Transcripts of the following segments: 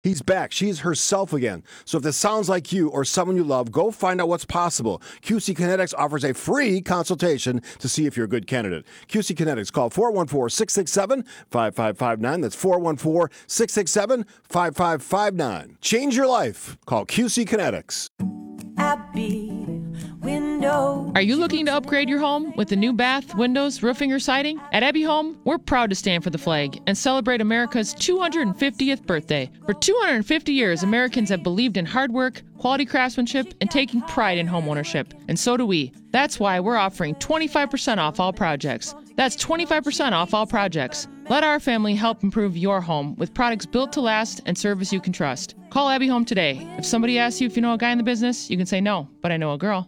He's back. She's herself again. So if this sounds like you or someone you love, go find out what's possible. QC Kinetics offers a free consultation to see if you're a good candidate. QC Kinetics, call 414-667-5559. That's 414-667-5559. Change your life. Call QC Kinetics. Abby Window. Are you looking to upgrade your home with a new bath, windows, roofing, or siding? At Abbey Home, we're proud to stand for the flag and celebrate America's 250th birthday. For 250 years, Americans have believed in hard work, quality craftsmanship, and taking pride in homeownership. And so do we. That's why we're offering 25% off all projects. That's 25% off all projects. Let our family help improve your home with products built to last and service you can trust. Call Abbey Home today. If somebody asks you if you know a guy in the business, you can say no, but I know a girl.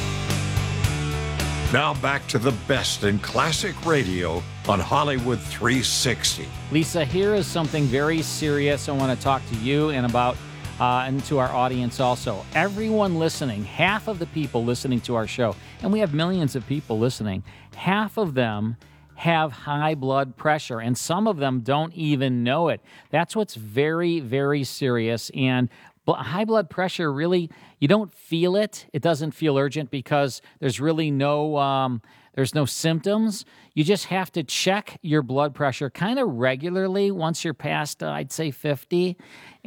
Now back to the best in classic radio on Hollywood 360. Lisa, here is something very serious I want to talk to you and about and to our audience also. Everyone listening, half of the people listening to our show, and we have millions of people listening, half of them have high blood pressure, and some of them don't even know it. That's what's very, very serious. And high blood pressure, really, you don't feel it. It doesn't feel urgent because there's really no symptoms. You just have to check your blood pressure kind of regularly once you're past, I'd say, 50,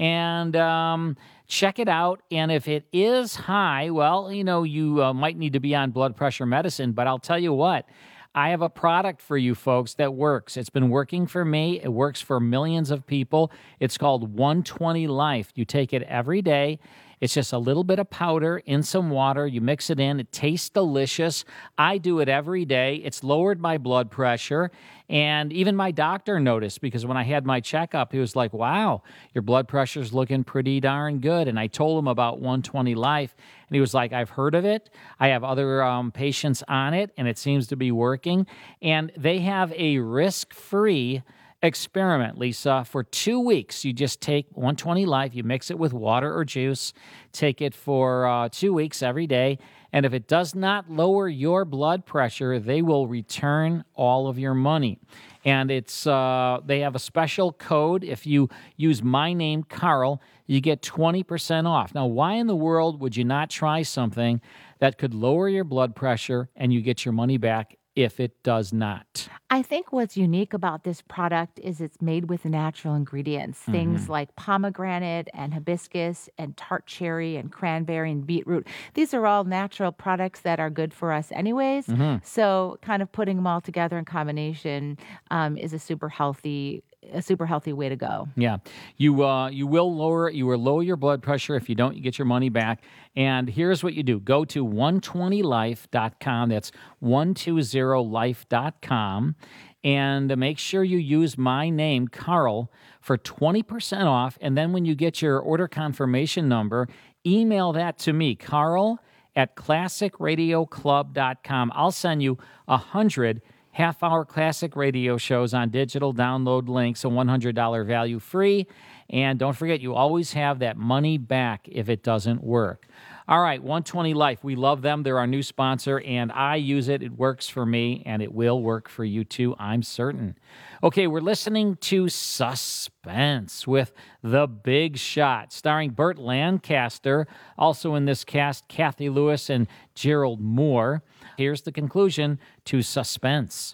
and check it out. And if it is high, well, you might need to be on blood pressure medicine. But I'll tell you what, I have a product for you folks that works. It's been working for me. It works for millions of people. It's called 120 Life. You take it every day. It's just a little bit of powder in some water. You mix it in. It tastes delicious. I do it every day. It's lowered my blood pressure. And even my doctor noticed, because when I had my checkup, he was like, wow, your blood pressure's looking pretty darn good. And I told him about 120 Life. And he was like, I've heard of it. I have other patients on it, and it seems to be working. And they have a risk-free experiment, Lisa. For 2 weeks, you just take 120 Life, you mix it with water or juice, take it for 2 weeks every day, and if it does not lower your blood pressure, they will return all of your money. And it's they have a special code. If you use my name, Carl, you get 20% off. Now, why in the world would you not try something that could lower your blood pressure and you get your money back if it does not? I think what's unique about this product is it's made with natural ingredients. Things like pomegranate and hibiscus and tart cherry and cranberry and beetroot. These are all natural products that are good for us anyways. So kind of putting them all together in combination is a super healthy way to go. Yeah. You will lower your blood pressure. If you don't, you get your money back. And here's what you do. Go to 120life.com. That's 120life.com. And make sure you use my name, Carl, for 20% off. And then when you get your order confirmation number, email that to me, Carl at classicradioclub.com. I'll send you 100 half-hour classic radio shows on digital download links, a $100 value free. And don't forget, you always have that money back if it doesn't work. All right, 120 Life. We love them. They're our new sponsor, and I use it. It works for me, and it will work for you too, I'm certain. Okay, we're listening to Suspense with The Big Shot, starring Burt Lancaster. Also in this cast, Kathy Lewis and Gerald Moore. Here's the conclusion to Suspense.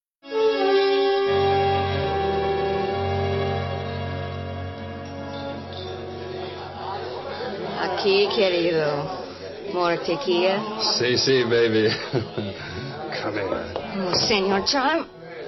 Aquí, querido. More tequila? Sí, baby. Come here. Oh, Senor Charm.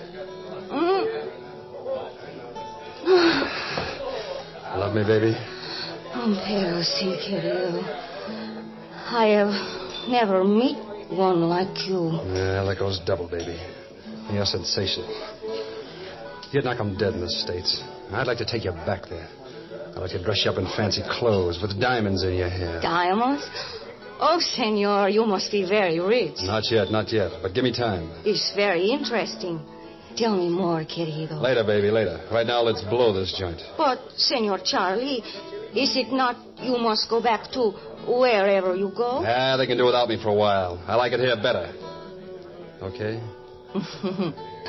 Love me, baby? Oh, pero sí, querido. I have never met one like you. Yeah, that goes double, baby. You're sensational. You'd knock 'em dead in the States. I'd like to take you back there. I'd like to dress you up in fancy clothes with diamonds in your hair. Diamonds? Oh, senor, you must be very rich. Not yet. But give me time. It's very interesting. Tell me more, querido. Later, baby, later. Right now, let's blow this joint. But, Senor Charlie, is it not you must go back to wherever you go? They can do without me for a while. I like it here better. Okay?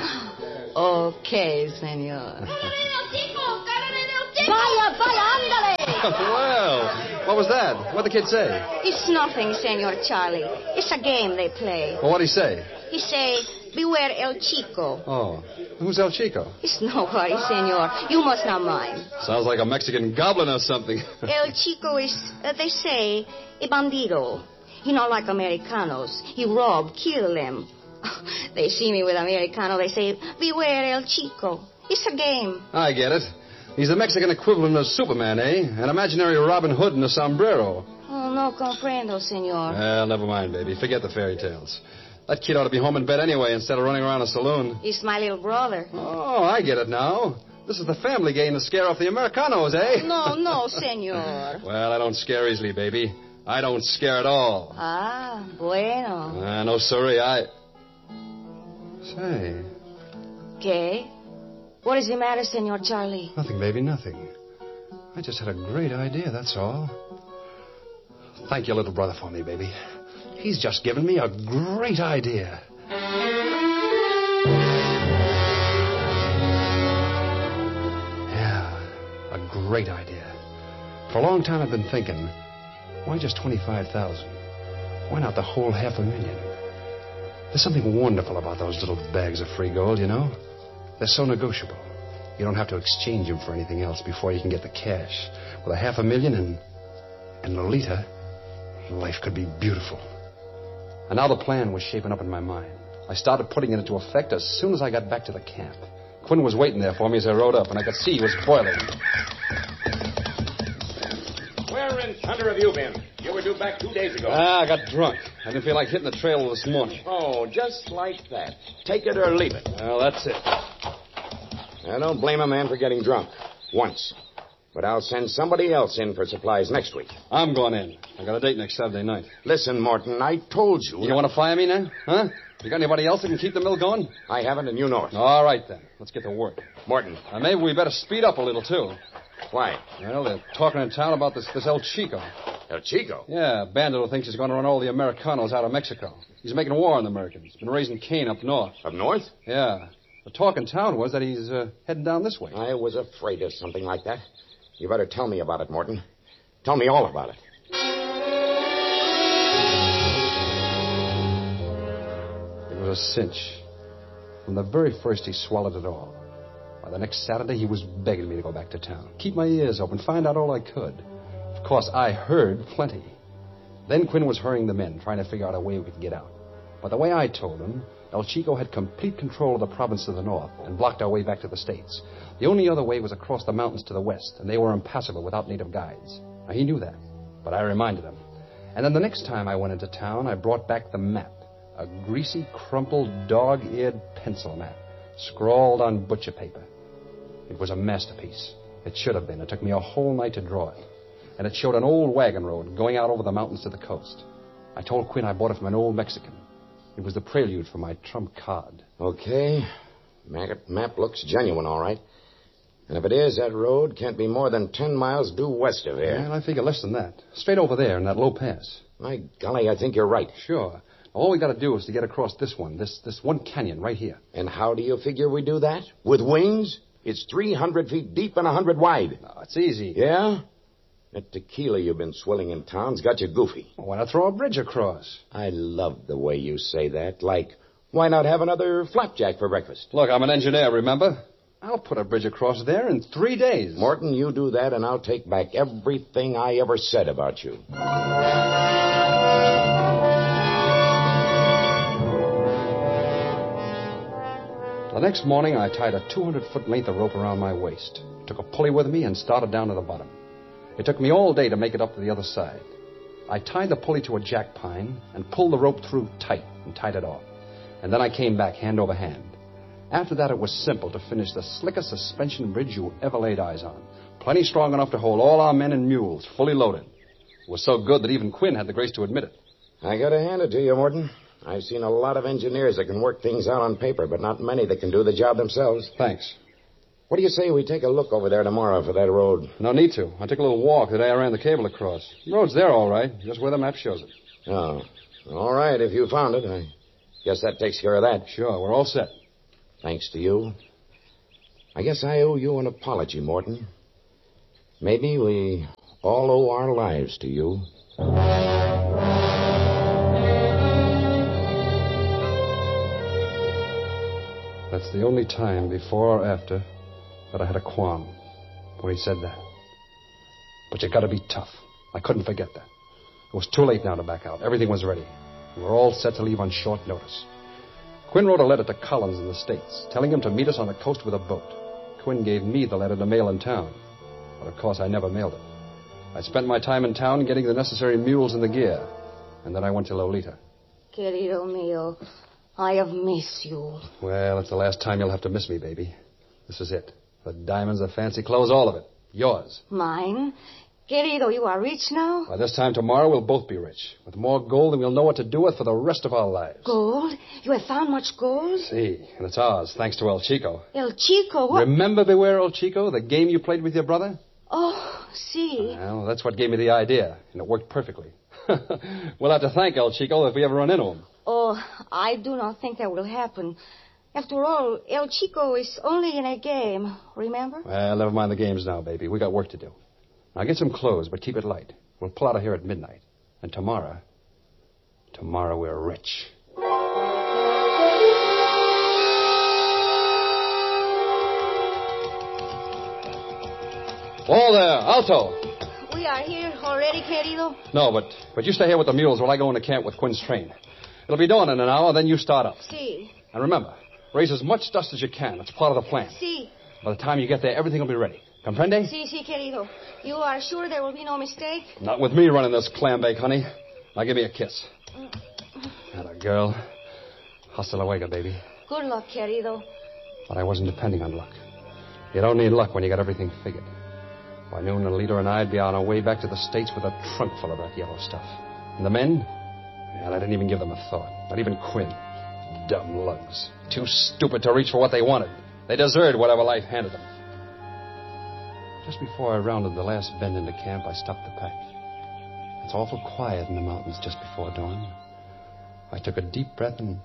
Okay, senor. Vaya, ándale. Well, what was that? What'd the kid say? It's nothing, Senor Charlie. It's a game they play. Well, what'd he say? He say, beware El Chico. Oh, who's El Chico? It's nobody, Senor. You must not mind. Sounds like a Mexican goblin or something. El Chico is, they say, a bandido. He not like Americanos. He rob, kill them. They see me with Americano, they say, beware El Chico. It's a game. I get it. He's the Mexican equivalent of Superman, eh? An imaginary Robin Hood in a sombrero. Oh, no comprendo, senor. Well, never mind, baby. Forget the fairy tales. That kid ought to be home in bed anyway instead of running around a saloon. He's my little brother. Oh, I get it now. This is the family game to scare off the Americanos, eh? No, senor. Well, I don't scare easily, baby. I don't scare at all. Ah, bueno. No, sorry, Say, ¿Qué? What is the matter, Senor Charlie? nothing, baby, nothing. I just had a great idea, that's all. Thank your little brother for me, baby. He's just given me a great idea. Yeah, a great idea. For a long time I've been thinking, why just 25,000? Why not the whole $500,000? There's something wonderful about those little bags of free gold, you know? They're so negotiable. You don't have to exchange them for anything else before you can get the cash. With $500,000 and Lolita, life could be beautiful. And now the plan was shaping up in my mind. I started putting it into effect as soon as I got back to the camp. Quinn was waiting there for me as I rode up, and I could see he was boiling. Where in thunder have you been? You were due back 2 days ago. I got drunk. I didn't feel like hitting the trail this morning. Oh, just like that. Take it or leave it. Well, that's it. I don't blame a man for getting drunk. Once. But I'll send somebody else in for supplies next week. I'm going in. I got a date next Saturday night. Listen, Morton, I told you. You want to fire me now? Huh? You got anybody else that can keep the mill going? I haven't, and you know it. All right, then. Let's get to work. Morton. Maybe we better speed up a little, too. Why? Well, they're talking in town about this El Chico. El Chico? Yeah, Bandit who thinks he's going to run all the Americanos out of Mexico. He's making war on the Americans. Been raising Cain up north. Up north? Yeah. The talk in town was that he's heading down this way. I was afraid of something like that. You better tell me about it, Morton. Tell me all about it. It was a cinch. From the very first, he swallowed it all. By the next Saturday, he was begging me to go back to town. Keep my ears open, find out all I could. Of course, I heard plenty. Then Quinn was hurrying the men, trying to figure out a way we could get out. But the way I told him, El Chico had complete control of the province to the north and blocked our way back to the States. The only other way was across the mountains to the west, and they were impassable without native guides. Now, he knew that, but I reminded him. And then the next time I went into town, I brought back the map. A greasy, crumpled, dog-eared pencil map, scrawled on butcher paper. It was a masterpiece. It should have been. It took me a whole night to draw it. And it showed an old wagon road going out over the mountains to the coast. I told Quinn I bought it from an old Mexican. It was the prelude for my trump card. Okay. Map looks genuine, all right. And if it is, that road can't be more than 10 miles due west of here. Well, I figure less than that. Straight over there in that low pass. My golly, I think you're right. Sure. All we got to do is to get across this one canyon right here. And how do you figure we do that? With wings? It's 300 feet deep and 100 wide. No, it's easy. Yeah? That tequila you've been swilling in town's got you goofy. Why not throw a bridge across? I love the way you say that. Like, why not have another flapjack for breakfast? Look, I'm an engineer, remember? I'll put a bridge across there in 3 days. Morton, you do that and I'll take back everything I ever said about you. The next morning, I tied a 200-foot length of rope around my waist, took a pulley with me, and started down to the bottom. It took me all day to make it up to the other side. I tied the pulley to a jack pine and pulled the rope through tight and tied it off. And then I came back hand over hand. After that, it was simple to finish the slickest suspension bridge you ever laid eyes on. Plenty strong enough to hold all our men and mules, fully loaded. It was so good that even Quinn had the grace to admit it. I gotta hand it to you, Morton. I've seen a lot of engineers that can work things out on paper, but not many that can do the job themselves. Thanks. What do you say we take a look over there tomorrow for that road? No need to. I took a little walk the day I ran the cable across. The road's there, all right, just where the map shows it. Oh, all right, if you found it. I guess that takes care of that. Sure, we're all set. Thanks to you. I guess I owe you an apology, Morton. Maybe we all owe our lives to you. That's the only time, before or after, that I had a qualm when he said that. But you gotta be tough. I couldn't forget that. It was too late now to back out. Everything was ready. We were all set to leave on short notice. Quinn wrote a letter to Collins in the States, telling him to meet us on the coast with a boat. Quinn gave me the letter to mail in town. But of course I never mailed it. I spent my time in town getting the necessary mules and the gear. And then I went to Lolita. Querido mío, I have missed you. Well, it's the last time you'll have to miss me, baby. This is it. The diamonds, the fancy clothes, all of it. Yours. Mine? Querido, you are rich now? By this time tomorrow, we'll both be rich. With more gold than we'll know what to do with for the rest of our lives. Gold? You have found much gold? See, and it's ours, thanks to El Chico. El Chico? What? Remember Beware El Chico, the game you played with your brother? Oh, see. Well, that's what gave me the idea, and it worked perfectly. We'll have to thank El Chico if we ever run into him. Oh, I do not think that will happen. After all, El Chico is only in a game, remember? Well, never mind the games now, baby. We got work to do. Now get some clothes, but keep it light. We'll pull out of here at midnight. And tomorrow we're rich. Whoa there, Alto. We are here already, querido. No, but you stay here with the mules while I go into camp with Quinn's train. It'll be dawn in an hour, then you start up. See. And remember, raise as much dust as you can. It's part of the plan. See. By the time you get there, everything will be ready. Comprende? Si, querido. You are sure there will be no mistake? Not with me running this clam bake, honey. Now give me a kiss. Atta girl. Hasta luego, baby. Good luck, querido. But I wasn't depending on luck. You don't need luck when you got everything figured. By noon, Alita and I'd be on our way back to the States with a trunk full of that yellow stuff. And the men? Well, I didn't even give them a thought. Not even Quinn. Dumb lugs. Too stupid to reach for what they wanted. They deserved whatever life handed them. Just before I rounded the last bend into camp, I stopped the pack. It's awful quiet in the mountains just before dawn. I took a deep breath and...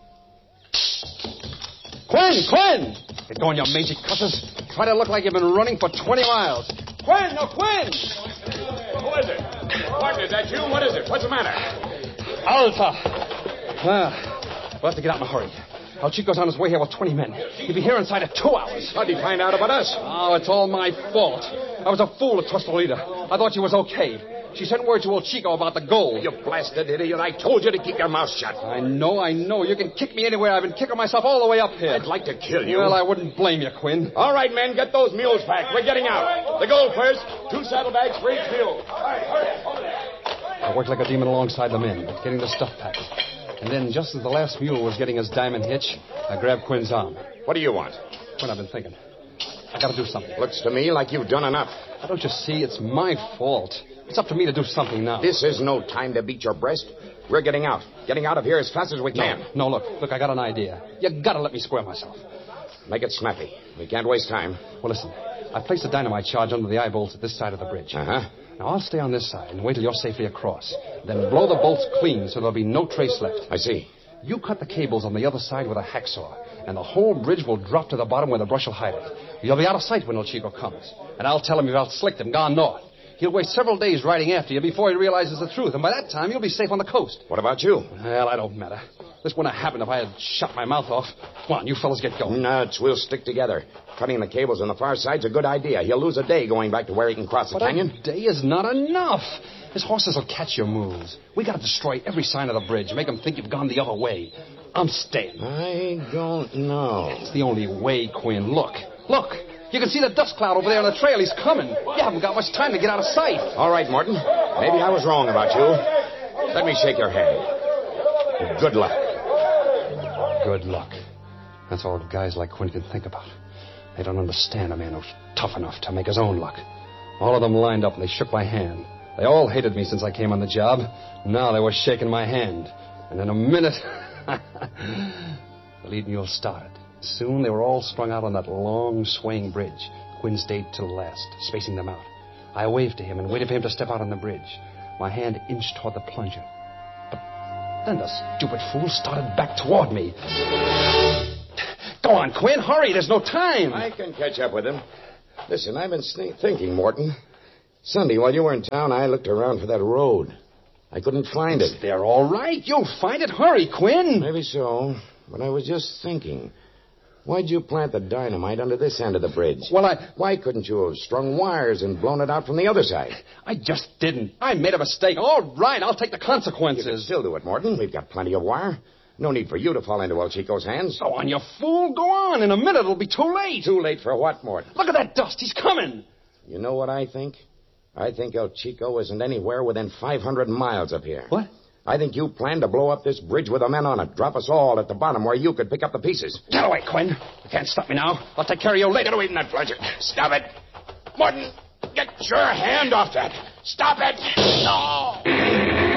Quinn! Get going, you mangy cutters. Try to look like you've been running for 20 miles. Quinn! Who is it? Partner, is that you? What is it? What's the matter? Alta! We'll have to get out in a hurry. El Chico's on his way here with 20 men. He'll be here inside of 2 hours. How'd he find out about us? Oh, it's all my fault. I was a fool to trust Lolita. I thought she was okay. She sent word to El Chico about the gold. You blasted idiot. I told you to keep your mouth shut. I know. You can kick me anywhere. I've been kicking myself all the way up here. I'd like to kill you. Well, I wouldn't blame you, Quinn. All right, men, get those mules packed. We're getting out. The gold first. 2 saddlebags for each mule. All right, hurry. I worked like a demon alongside the men, getting the stuff packed. And then, just as the last mule was getting his diamond hitch, I grabbed Quinn's arm. What do you want? Quinn, I've been thinking. I gotta do something. Looks to me like you've done enough. Don't you see? It's my fault. It's up to me to do something now. This is no time to beat your breast. We're getting out. Getting out of here as fast as we can. No, look, I got an idea. You gotta let me square myself. Make it snappy. We can't waste time. Well, listen. I placed a dynamite charge under the eye bolts at this side of the bridge. Uh-huh. Now, I'll stay on this side and wait till you're safely across. Then blow the bolts clean so there'll be no trace left. I see. You cut the cables on the other side with a hacksaw, and the whole bridge will drop to the bottom where the brush will hide it. You'll be out of sight when El Chico comes. And I'll tell him you've outslicked him, gone north. He'll waste several days riding after you before he realizes the truth, and by that time, you'll be safe on the coast. What about you? Well, I don't matter. This wouldn't have happened if I had shut my mouth off. Come on, you fellas get going. Nuts, we'll stick together. Cutting the cables on the far side's a good idea. He'll lose a day going back to where he can cross the canyon. A day is not enough. His horses will catch your moves. We gotta destroy every sign of the bridge, make them think you've gone the other way. I'm staying. I don't know. It's the only way, Quinn. Look. You can see the dust cloud over there on the trail. He's coming. You haven't got much time to get out of sight. All right, Morton. Maybe I was wrong about you. Let me shake your hand. Good luck. Good luck. That's all guys like Quinn can think about. They don't understand a man who's tough enough to make his own luck. All of them lined up and they shook my hand. They all hated me since I came on the job. Now they were shaking my hand. And in a minute, the lead mule started. Soon they were all strung out on that long, swaying bridge. Quinn stayed till last, spacing them out. I waved to him and waited for him to step out on the bridge. My hand inched toward the plunger. But then the stupid fool started back toward me. Go on, Quinn, hurry, there's no time. I can catch up with him. Listen, I've been thinking, Morton. Sunday, while you were in town, I looked around for that road. I couldn't find it. They're all right. You'll find it. Hurry, Quinn. Maybe so, but I was just thinking. Why'd you plant the dynamite under this end of the bridge? Well, Why couldn't you have strung wires and blown it out from the other side? I just didn't. I made a mistake. All right, I'll take the consequences. You can still do it, Morton. We've got plenty of wire. No need for you to fall into El Chico's hands. Go on, you fool. Go on. In a minute, it'll be too late. Too late for what, Morton? Look at that dust. He's coming. You know what I think? I think El Chico isn't anywhere within 500 miles of here. What? I think you planned to blow up this bridge with the men on it. Drop us all at the bottom where you could pick up the pieces. Get away, Quinn. You can't stop me now. I'll take care of you later. Get away from that Fletcher. Stop it. Morton, get your hand off that. Stop it. No.